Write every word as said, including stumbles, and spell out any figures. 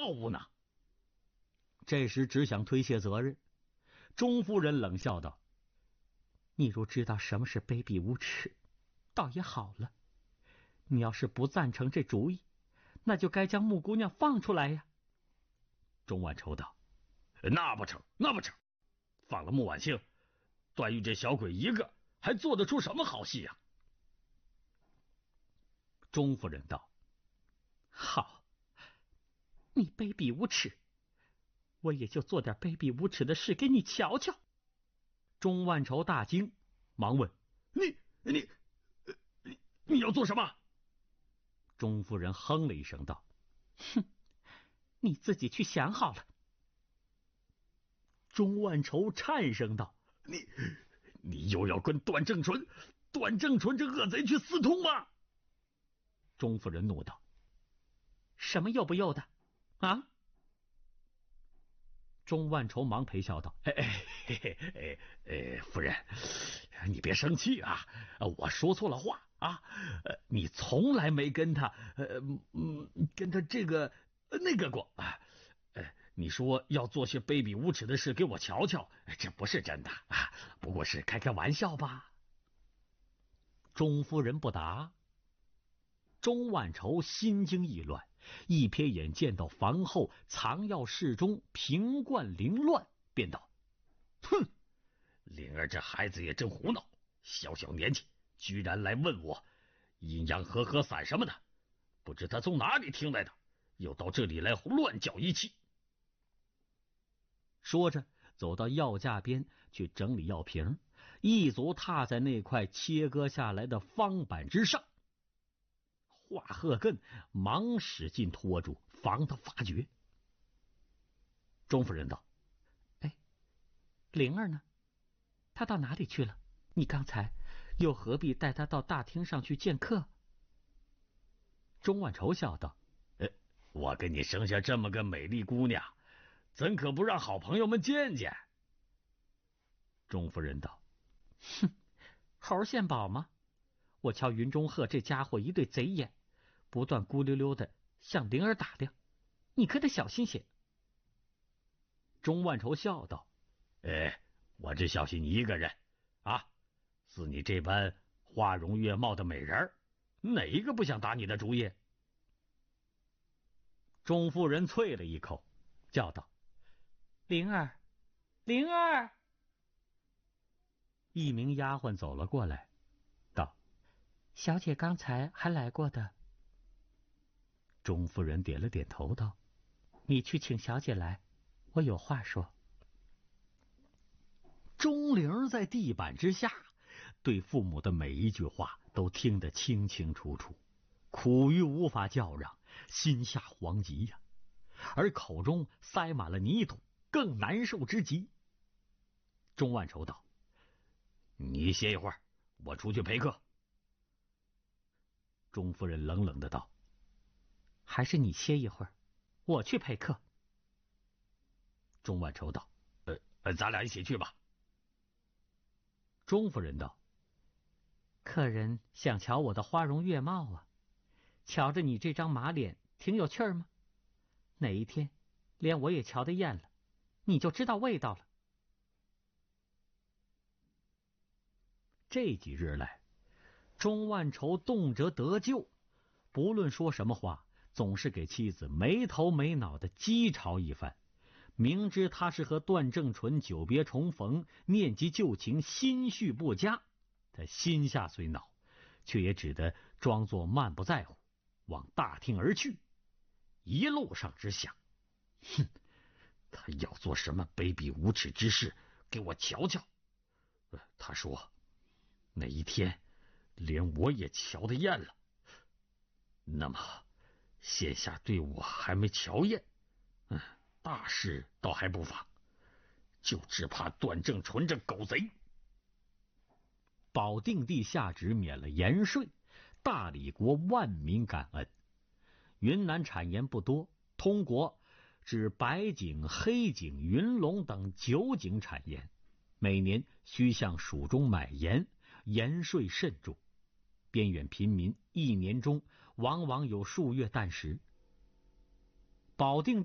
药物呢？ 这时只想推卸责任，钟夫人冷笑道：“你若知道什么是卑鄙无耻，倒也好了。你要是不赞成这主意，那就该将穆姑娘放出来呀。” 钟万愁道：“那不成，那不成，放了穆婉清，段誉这小鬼一个还做得出什么好戏呀？” 钟夫人道：“好，你卑鄙无耻，我也就做点卑鄙无耻的事给你瞧瞧。”钟万愁大惊，忙问：“ 你你你你要做什么？” 钟夫人哼了一声道：“哼，你自己去想好了。”钟万愁颤声道：“ 你你又要跟段正淳段正淳这恶贼去私通吗？” 钟夫人怒道：“什么又不又的啊？”钟万愁忙陪笑道：“ 哎哎哎哎哎，夫人，你别生气啊！我说错了话啊！你从来没跟他呃嗯跟他这个那个过啊！呃，你说要做些卑鄙无耻的事给我瞧瞧，这不是真的啊，不过是开开玩笑吧。” 钟夫人不答。钟万愁心惊意乱，一瞥眼见到房后藏药室中瓶罐凌乱，便道：“ 哼，灵儿这孩子也真胡闹，小小年纪居然来问我阴阳和合散什么的，不知他从哪里听来的，又到这里来乱搅一气。” 说着走到药架边去整理药瓶，一足踏在那块切割下来的方板之上。华鹤艮忙使劲拖住，防他发觉。钟夫人道：“哎，灵儿呢？她到哪里去了？你刚才又何必带她到大厅上去见客？” 钟万愁笑道：“呃，我给你生下这么个美丽姑娘，怎可不让好朋友们见见？” 钟夫人道：“哼，猴献宝吗？我瞧云中鹤这家伙一对贼眼，不断咕溜溜的向灵儿打量，你可得小心些。”钟万愁笑道：“ 哎，我只小心你一个人啊！似你这般花容月貌的美人，哪一个不想打你的主意？” 钟夫人啐了一口，叫道：“灵儿，灵儿！”一名丫鬟走了过来，道：“小姐刚才还来过的。”钟夫人点了点头，道：“你去请小姐来，我有话说。”钟灵在地板之下，对父母的每一句话都听得清清楚楚，苦于无法叫嚷，心下惶急呀、啊，而口中塞满了泥土，更难受之极。钟万愁道：“ 你歇一会儿，我出去陪客。” 钟夫人冷冷的道：“还是你歇一会儿，我去陪客。” 钟万愁道：“呃，咱俩一起去吧。” 钟夫人道：“客人想瞧我的花容月貌啊，瞧着你这张马脸，挺有趣儿吗？哪一天连我也瞧得厌了，你就知道味道了。”这几日来，钟万愁动辄得咎，不论说什么话，总是给妻子没头没脑的讥嘲一番。明知他是和段正淳久别重逢，念及旧情，心绪不佳，他心下虽恼，却也只得装作漫不在乎，往大厅而去。一路上只想：哼，他要做什么卑鄙无耻之事，给我瞧瞧。呃、他说那一天连我也瞧得厌了，那么现下对我还没瞧厌，嗯，大事倒还不妨，就只怕段正淳这狗贼。保定帝下旨免了盐税，大理国万民感恩。云南产盐不多，通国指白井、黑井、云龙等九井产盐，每年需向蜀中买盐，盐税甚重。边远贫民一年中往往有数月啖食。保定